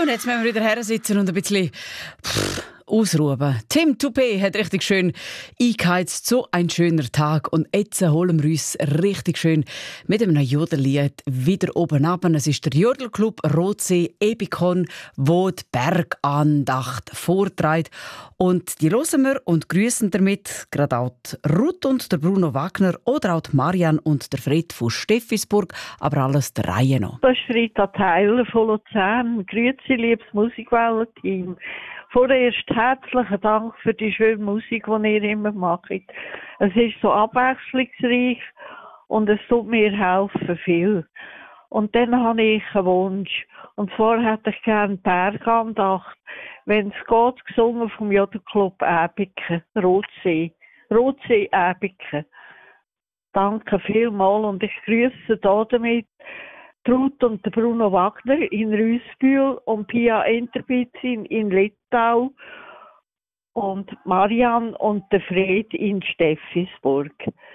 Und jetzt müssen wir wieder her sitzen und ein bisschen ausruhen. Tim Toupé hat richtig schön eingeheizt. So ein schöner Tag. Und jetzt holen wir uns richtig schön mit einem Jodellied wieder oben ab. Es ist der Jodelclub Rotsee Ebikon, wo die Bergandacht vorträgt. Und die hören wir und grüßen damit gerade auch die Ruth und der Bruno Wagner oder auch die Marianne und der Fred von Steffisburg. Aber alles der Reihe noch. Das ist Rita Theiler von Luzern. Grüezi, liebes Musikwellen-Team. Vorerst herzlichen Dank für die schöne Musik, die ihr immer macht. Es ist so abwechslungsreich und es tut mir helfen viel. Und dann habe ich einen Wunsch. Und zwar hätte ich gerne Bergandacht, wenn es geht, gesungen vom Jodelclub Ebiken, Rotsee. Rotsee Ebiken. Danke vielmals und ich grüße damit Ruth und Bruno Wagner in Rüssbühl und Pia Enterbitz in Littau und Marianne und der Fred in Steffisburg.